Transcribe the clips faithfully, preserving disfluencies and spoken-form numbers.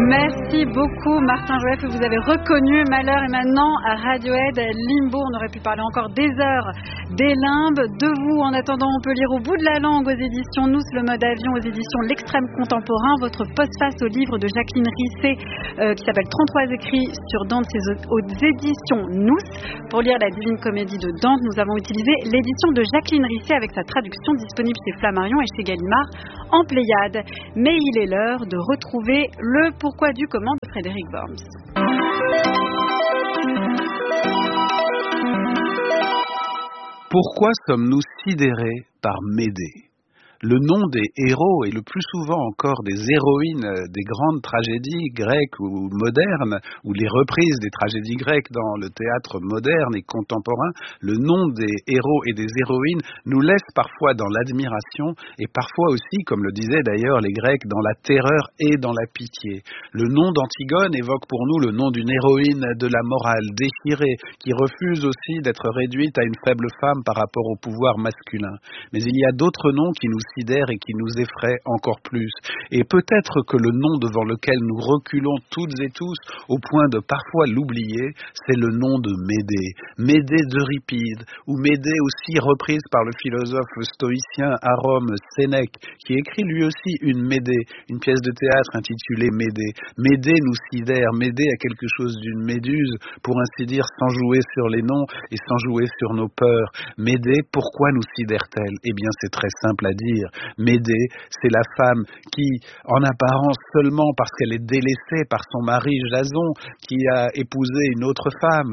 Merci beaucoup Martin Joël, que vous avez reconnu Malheur et maintenant à Radiohead, Limbo. On aurait pu parler encore des heures des limbes. De vous, en attendant, on peut lire Au bout de la langue aux éditions Nous, Le mode avion aux éditions L'Extrême Contemporain, votre postface au livre de Jacqueline Risset euh, qui s'appelle trente-trois écrits sur Dante aux éditions Nous. Pour lire La Divine Comédie de Dante, nous avons utilisé l'édition de Jacqueline Risset avec sa traduction disponible chez Flammarion et chez Gallimard en Pléiade. Mais il est l'heure de retrouver le pourquoi du comment de Frédéric Worms. Pourquoi sommes-nous sidérés par Médée ? Le nom des héros et le plus souvent encore des héroïnes des grandes tragédies grecques ou modernes, ou les reprises des tragédies grecques dans le théâtre moderne et contemporain, le nom des héros et des héroïnes nous laisse parfois dans l'admiration et parfois aussi, comme le disaient d'ailleurs les Grecs, dans la terreur et dans la pitié. Le nom d'Antigone évoque pour nous le nom d'une héroïne de la morale déchirée, qui refuse aussi d'être réduite à une faible femme par rapport au pouvoir masculin. Mais il y a d'autres noms qui nous sidèrent et qui nous effraient encore plus. Et peut-être que le nom devant lequel nous reculons toutes et tous au point de parfois l'oublier, c'est le nom de Médée. Médée d'Euripide, ou Médée aussi reprise par le philosophe stoïcien à Rome Sénèque, qui écrit lui aussi une Médée, une pièce de théâtre intitulée Médée. Médée nous sidère, Médée a quelque chose d'une méduse, pour ainsi dire, sans jouer sur les noms et sans jouer sur nos peurs. Médée, pourquoi nous sidère-t-elle ? Eh bien, c'est très simple à dire. Médée, c'est la femme qui, en apparence seulement parce qu'elle est délaissée par son mari Jason, qui a épousé une autre femme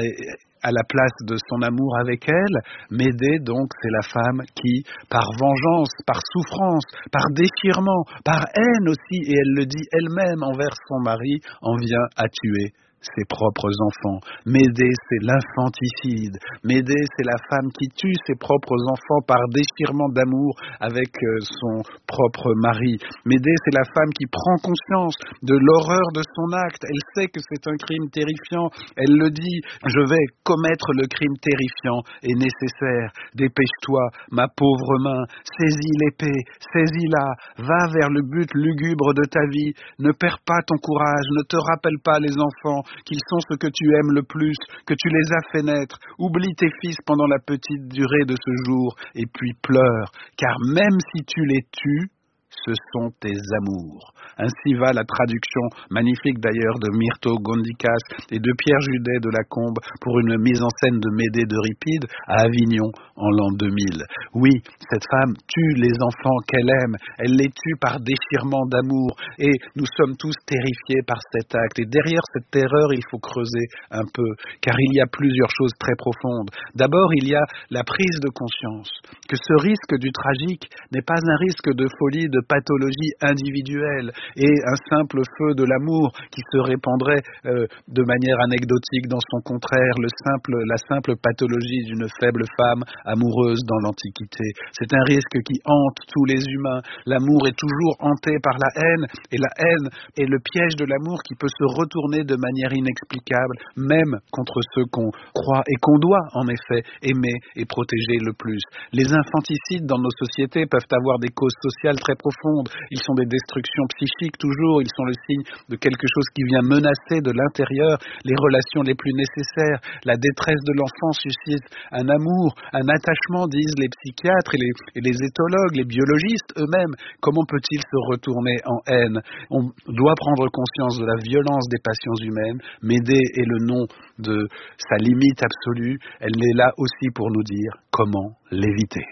à la place de son amour avec elle, Médée donc c'est la femme qui, par vengeance, par souffrance, par déchirement, par haine aussi, et elle le dit elle-même envers son mari, en vient à tuer ses propres enfants. Médée, c'est l'infanticide. Médée, c'est la femme qui tue ses propres enfants par déchirement d'amour avec son propre mari. Médée, c'est la femme qui prend conscience de l'horreur de son acte. Elle sait que c'est un crime terrifiant. Elle le dit, je vais commettre le crime terrifiant et nécessaire. Dépêche-toi, ma pauvre main. Saisis l'épée, saisis-la. Va vers le but lugubre de ta vie. Ne perds pas ton courage. Ne te rappelle pas les enfants, qu'ils sont ce que tu aimes le plus, que tu les as fait naître. Oublie tes fils pendant la petite durée de ce jour, et puis pleure, car même si tu les tues, ce sont tes amours. Ainsi va la traduction, magnifique d'ailleurs, de Myrto Gondikas et de Pierre Judet de Lacombe pour une mise en scène de Médée d'Euripide à Avignon en l'an deux mille. Oui, cette femme tue les enfants qu'elle aime, elle les tue par déchirement d'amour, et nous sommes tous terrifiés par cet acte. Et derrière cette terreur, il faut creuser un peu, car il y a plusieurs choses très profondes. D'abord, il y a la prise de conscience que ce risque du tragique n'est pas un risque de folie, de pathologie individuelle et un simple feu de l'amour qui se répandrait euh, de manière anecdotique dans son contraire, le simple, la simple pathologie d'une faible femme amoureuse dans l'Antiquité. C'est un risque qui hante tous les humains. L'amour est toujours hanté par la haine, et la haine est le piège de l'amour qui peut se retourner de manière inexplicable, même contre ceux qu'on croit et qu'on doit en effet aimer et protéger le plus. Les infanticides dans nos sociétés peuvent avoir des causes sociales très profondes. Ils sont des destructions psychiques toujours, ils sont le signe de quelque chose qui vient menacer de l'intérieur les relations les plus nécessaires. La détresse de l'enfant suscite un amour, un attachement, disent les psychiatres et les, et les éthologues, les biologistes eux-mêmes. Comment peut-il se retourner en haine ? On doit prendre conscience de la violence des passions humaines. Médée est le nom de sa limite absolue. Elle est là aussi pour nous dire comment l'éviter.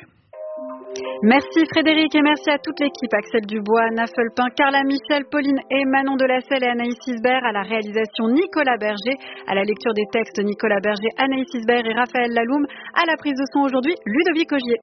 Merci Frédéric et merci à toute l'équipe, Axel Dubois, Anna Fulpin, Carla Michel, Pauline et Manon Delacelle et Anaïs Isbert, à la réalisation Nicolas Berger, à la lecture des textes Nicolas Berger, Anaïs Isbert et Raphaël Laloum, à la prise de son aujourd'hui Ludovic Ogier.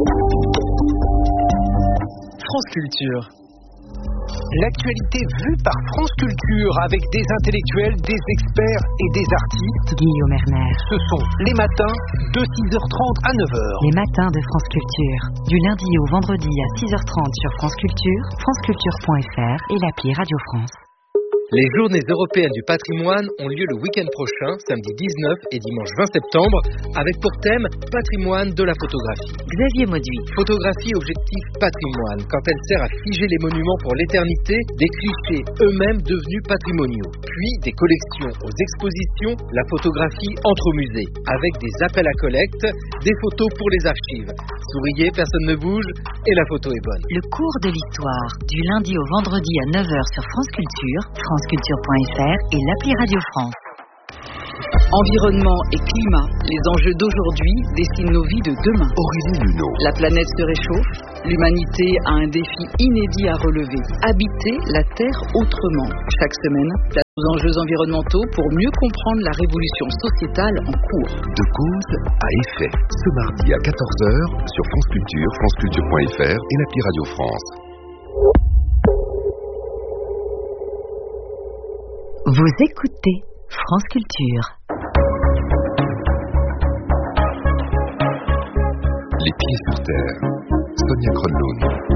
France Culture. L'actualité vue par France Culture avec des intellectuels, des experts et des artistes. Guillaume Erner. Ce sont les matins de six heures trente à neuf heures. Les matins de France Culture. Du lundi au vendredi à six heures trente sur France Culture, franceculture point f r et l'appli Radio France. Les journées européennes du patrimoine ont lieu le week-end prochain, samedi dix-neuf et dimanche vingt septembre, avec pour thème patrimoine de la photographie. Xavier Mauduit. Photographie objectif patrimoine, quand elle sert à figer les monuments pour l'éternité, des clichés eux-mêmes devenus patrimoniaux. Puis des collections aux expositions, la photographie entre au musée, avec des appels à collecte, des photos pour les archives. Souriez, personne ne bouge et la photo est bonne. Le cours de l'histoire, du lundi au vendredi à neuf heures sur France Culture, franceculture point f r et l'appli Radio France. Environnement et climat, les enjeux d'aujourd'hui dessinent nos vies de demain. Aurélie Luneau. La planète se réchauffe, l'humanité a un défi inédit à relever, habiter la Terre autrement. Chaque semaine, place aux enjeux environnementaux pour mieux comprendre la révolution sociétale en cours. De cause à effet, ce mardi à quatorze heures sur France Culture, franceculture point f r et l'appli Radio France. Vous écoutez France Culture. Les pieds sur terre. Sonia Kronlund.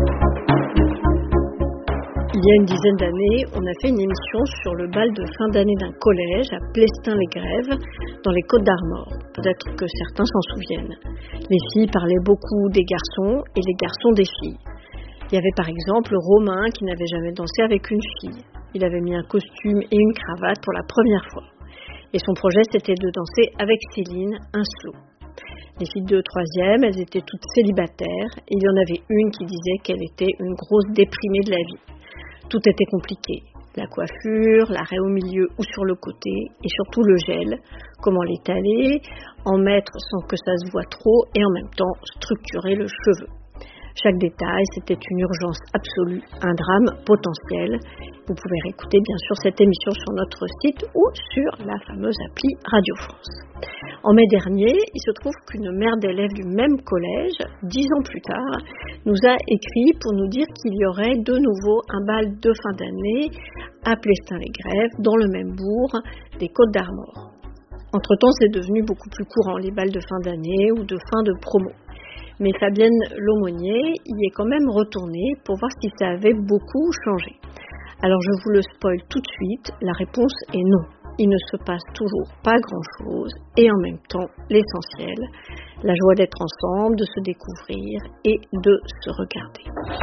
Il y a une dizaine d'années, on a fait une émission sur le bal de fin d'année d'un collège à Plestin-les-Grèves, dans les Côtes-d'Armor. Peut-être que certains s'en souviennent. Les filles parlaient beaucoup des garçons et les garçons des filles. Il y avait par exemple Romain qui n'avait jamais dansé avec une fille. Il avait mis un costume et une cravate pour la première fois. Et son projet, c'était de danser avec Céline un slow. Les filles de troisième, elles étaient toutes célibataires et il y en avait une qui disait qu'elle était une grosse déprimée de la vie. Tout était compliqué. La coiffure, l'arrêt au milieu ou sur le côté et surtout le gel. Comment l'étaler, en mettre sans que ça se voit trop et en même temps structurer le cheveu. Chaque détail, c'était une urgence absolue, un drame potentiel. Vous pouvez réécouter bien sûr cette émission sur notre site ou sur la fameuse appli Radio France. En mai dernier, il se trouve qu'une mère d'élèves du même collège, dix ans plus tard, nous a écrit pour nous dire qu'il y aurait de nouveau un bal de fin d'année à Plestin-les-Grèves, dans le même bourg des Côtes-d'Armor. Entre-temps, c'est devenu beaucoup plus courant, les bals de fin d'année ou de fin de promo. Mais Fabienne Laumonier y est quand même retournée pour voir si ça avait beaucoup changé. Alors je vous le spoil tout de suite, la réponse est non. Il ne se passe toujours pas grand-chose et en même temps l'essentiel, la joie d'être ensemble, de se découvrir et de se regarder.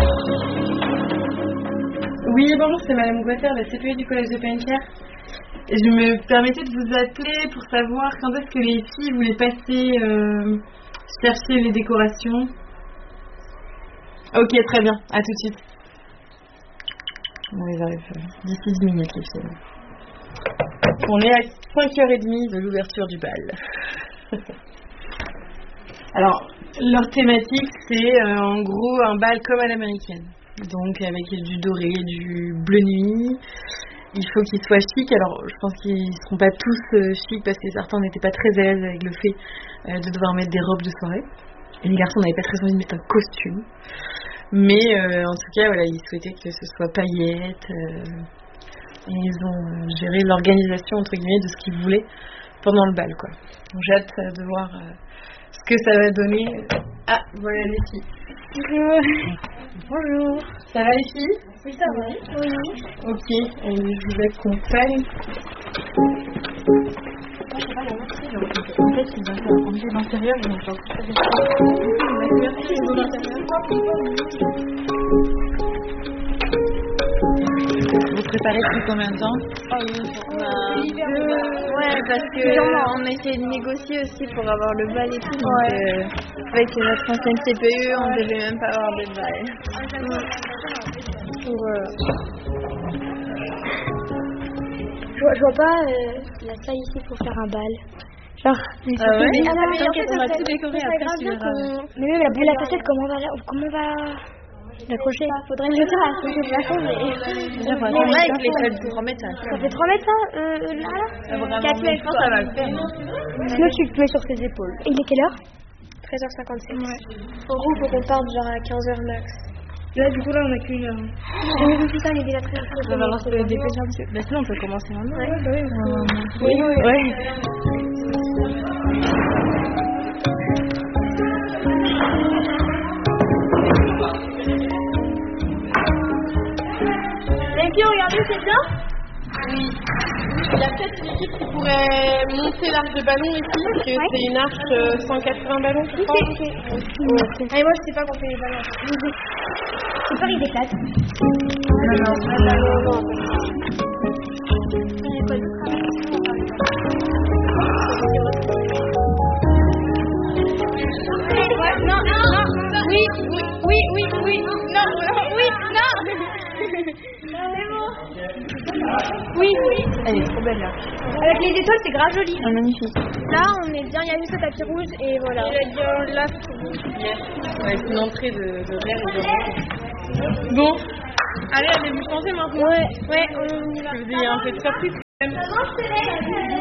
Oui, bonjour, c'est Madame Guater, la C P E du collège de Paimpierre. Je me permettais de vous appeler pour savoir quand est-ce que les filles voulaient passer... Euh... chercher les décorations. Ok, très bien. À tout de suite. On les arrive d'ici dix minutes, les filles. On est à cinq heures trente de l'ouverture du bal. Alors, leur thématique, c'est euh, en gros un bal comme à l'américaine. Donc, avec du doré, du bleu nuit. Il faut qu'ils soient chics. Alors, je pense qu'ils ne seront pas tous euh, chics parce que certains n'étaient pas très à l'aise avec le fait euh, de devoir mettre des robes de soirée. Et les garçons n'avaient pas très envie de mettre un costume. Mais euh, en tout cas, voilà, ils souhaitaient que ce soit paillettes. Euh, et ils ont euh, géré l'organisation, entre guillemets, de ce qu'ils voulaient pendant le bal, quoi. Donc, j'ai hâte euh, de voir euh, ce que ça va donner. Ah, voilà les filles. Bonjour. Bonjour. Ça va les filles? Oui, ça va. Oui. Ok, et je vous accompagne. Moi, je sais pas, il y en a qui, genre, en fait, ils vont enlever l'intérieur, ils vont faire tout ça. Merci, ils vont l'intérieur. Vous préparez depuis combien de temps? Oh oui, euh, ouais, parce que on essayait de négocier aussi pour avoir le bal et tout. Donc, ouais. euh, avec notre ancienne C P E, on devait même pas avoir de bal. Ouais. Voilà. Je, vois, je vois pas euh, la taille ici pour faire un bal. Genre, mais ah ouais, mais, ah, mais, mais en fait, on va tout décorer après sur... Mais même la boule à facettes, comment on va, comment on va l'accrocher? Faudrait que je fasse, je sais pas faire, mais... On va avec les feuilles de trois mètres, ça. Ça fait trois mètres, ça, euh, là, là? quatre mètres, je pense que ça va le faire. Sinon, tu le mets sur tes épaules. Et il est quelle heure? treize heures cinquante-sept. Ouais. En gros, il faut qu'on parte genre à quinze heures max. Là, du coup, là, on a qu'une heure. Oui, oui, putain, il est déjà très heures. On va lancer le dépêche un petit peu. Bah, sinon, on peut commencer maintenant. Ouais, bah oui. Euh, oui, oui. Ouais. Les filles, regardez, c'est bien? Oui. Il y a peut-être une équipe qui pourrait monter l'arche de ballon ici, parce que ouais. C'est une arche euh, cent quatre-vingts ballons, je crois. Ok, ok. Okay. Allez, moi je sais pas compter les ballons. C'est pas, ils éclatent. Non, non, non, non. Non, non, oui, oui, oui, oui, oui, non, oui, non. C'est bon. Oui, oui. Elle est trop belle là. Avec les étoiles, c'est grave joli. Ah, magnifique. Là, on est bien, il y a juste le tapis rouge et voilà. Et là, là, c'est avec une entrée de, de vert et de rouge. Bon, allez, allez vous changer maintenant. Ouais, ouais, on y va. Je vous ai un peu de surprise quand même.